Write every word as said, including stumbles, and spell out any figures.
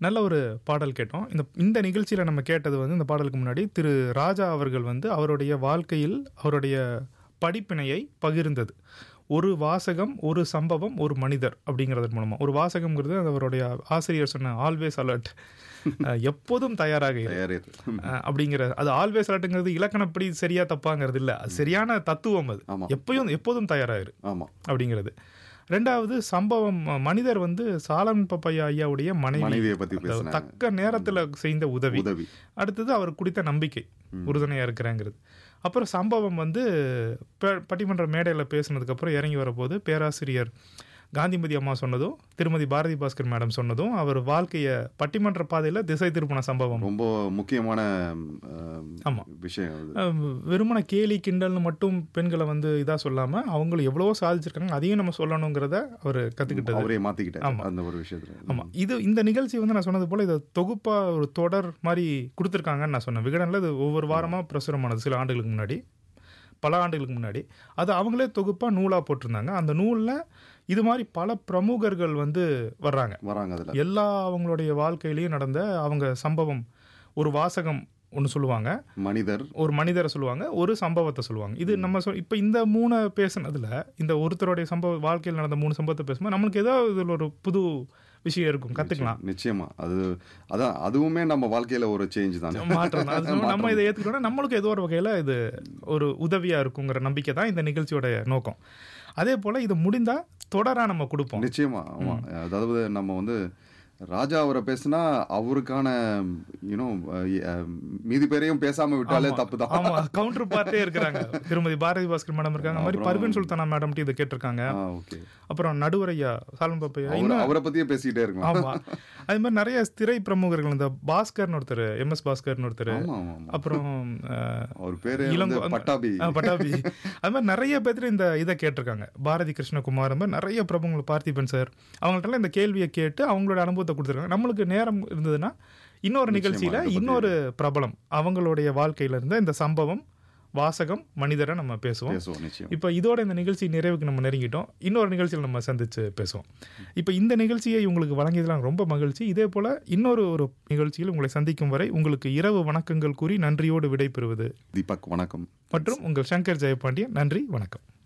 நல்ல ஒரு பாடல் கேட்டோம். இந்த இந்த நிகழ்ச்சியில் நம்ம கேட்டது வந்து இந்த பாடலுக்கு முன்னாடி திரு ராஜா அவர்கள் வந்து அவருடைய வாழ்க்கையில் அவருடைய படிப்பினையை பகிர்ந்தது. ஒரு வாசகம், ஒரு சம்பவம், ஒரு மனிதர் அப்படிங்கிறது மூலமாக. ஒரு வாசகம்ங்கிறது அவருடைய ஆசிரியர் சொன்ன ஆல்வேஸ் அலர்ட், எப்போதும் தயாராக அப்படிங்கிற. அது ஆல்வேஸ் அலர்ட்டுங்கிறது இலக்கணப்படி சரியா தப்பாங்கிறது இல்லை, அது சரியான தத்துவம். அது எப்பயும் எப்போதும் தயாராகிரு அப்படிங்கிறது. ரெண்டாவது சம்பவம், மனிதர் வந்து சாலமன் பாப்பையா ஐயாவுடைய மனைவியை பற்றி தக்க நேரத்தில் செய்த உதவி. அடுத்தது அவர் குடித்த நம்பிக்கை, உறுதுணையாக இருக்கிறேங்கிறது. அப்புறம் சம்பவம் வந்து பட்டிமன்ற மேடையில் பேசினதுக்கப்புறம் இறங்கி வரப்போது பேராசிரியர் காந்திமதி அம்மா சொன்னதும் திருமதி பாரதி பாஸ்கர் மேடம் சொன்னதும் அவர் வாழ்க்கையை பட்டிமன்ற பாதையில் திசை திருப்பின சம்பவம். ரொம்ப முக்கியமான விஷயம். வெறுமன கேலி கிண்டல்னு மட்டும் பெண்களை வந்து இதாக சொல்லாமல் அவங்களும் எவ்வளவோ சாதிச்சிருக்காங்க, அதையும் நம்ம சொல்லணுங்கிறத அவர் கற்றுக்கிட்டது, அவரே மாற்றிக்கிட்டார். ஆமாம், அந்த ஒரு விஷயத்தில். ஆமாம், இது இந்த நிகழ்ச்சி வந்து நான் சொன்னது போல் இதை தொகுப்பாக ஒரு தொடர் மாதிரி கொடுத்துருக்காங்கன்னு நான் சொன்னேன். விகடனில் இது ஒவ்வொரு வாரமாக பிரசுரமானது சில ஆண்டுகளுக்கு முன்னாடி, பல ஆண்டுகளுக்கு முன்னாடி. அது அவங்களே தொகுப்பாக நூலாக போட்டிருந்தாங்க. அந்த நூலில் இது மாதிரி பல பிரமுகர்கள் வந்து வர்றாங்க வராங்க அதில் எல்லா அவங்களுடைய வாழ்க்கையிலையும் நடந்த அவங்க சம்பவம். ஒரு வாசகம் ஒன்று சொல்லுவாங்க, மனிதர் ஒரு மனிதரை சொல்லுவாங்க, ஒரு சம்பவத்தை சொல்லுவாங்க. இது நம்ம சொல் இப்போ இந்த மூணு பேசுனதில் இந்த ஒருத்தருடைய சம்பவ வாழ்க்கையில் நடந்த மூணு சம்பவத்தை பேசும்போது நம்மளுக்கு ஏதோ இதில் ஒரு புது விஷயம் இருக்கும், கற்றுக்கலாம். நிச்சயமா அது அதான் அதுவுமே நம்ம வாழ்க்கையில் ஒரு சேஞ்ச் தான், மாற்றம் தான். அது நம்ம இதை ஏற்றுக்கிட்டோம்னா நம்மளுக்கு ஏதோ ஒரு வகையில் இது ஒரு உதவியாக இருக்குங்கிற நம்பிக்கை தான் இந்த நிகழ்ச்சியோட நோக்கம். அதே போல் இது முடிந்தால் தொடராக நம்ம கொடுப்போம். நிச்சயமா. ஆமாம், அதாவது நம்ம வந்து ராஜா அவரை பேசினா அவருக்கான யூனோ மீதி பேரையும் பேசாம விட்டாலே தப்பு தான். ஆமா, கவுண்டர் பார்ட்டே இருக்கிறாங்க. திருமதி பாரதி பாஸ்கர் மேடம் இருக்காங்க, மாதிரி பர்வீன் சுல்தானா மேடம் இதை கேட்டிருக்காங்க. அப்புறம் நடுவரையா சாலமன் பாப்பையா அவரை பத்தியே பேசிக்கிட்டே இருக்கலாம். ஆமா, அது மாதிரி நிறைய திரை பிரமுகர்கள், இந்த பாஸ்கர்னு ஒருத்தர், எம் எஸ் பாஸ்கர்னு ஒருத்தர், அப்புறம் அவர் பேரு பட்டாபி பட்டாபி அது மாதிரி நிறைய பேர் இந்த இதை கேட்டிருக்காங்க. பாரதி கிருஷ்ணகுமார், மாதிரி நிறைய பிரபுங்கள், பார்த்திபன் சார், அவங்கள்ட்ட இந்த கேள்வியை கேட்டு அவங்களோட அனுபவத்தை கொடுத்துருக்காங்க. நம்மளுக்கு நேரம் இருந்ததுன்னா இன்னொரு நிகழ்ச்சியில இன்னொரு பிரபலம் அவங்களுடைய வாழ்க்கையில இருந்த இந்த சம்பவம், வாசகம், மனிதரை நம்ம பேசுவோம். இப்போ இதோட இந்த நிகழ்ச்சி நிறைவுக்கு நம்ம நெருங்கிட்டோம். இன்னொரு நிகழ்ச்சியில் நம்ம சந்திச்சு பேசுவோம். இப்போ இந்த நிகழ்ச்சியை உங்களுக்கு வழங்கியதெல்லாம் ரொம்ப மகிழ்ச்சி. இதே போல இன்னொரு ஒரு நிகழ்ச்சியில் உங்களை சந்திக்கும் வரை உங்களுக்கு இரவு வணக்கங்கள் கூறி நன்றியோடு விடைபெறுவது தீபக். வணக்கம். மற்றும் உங்கள் சங்கர் ஜெயபாண்டியன். நன்றி, வணக்கம்.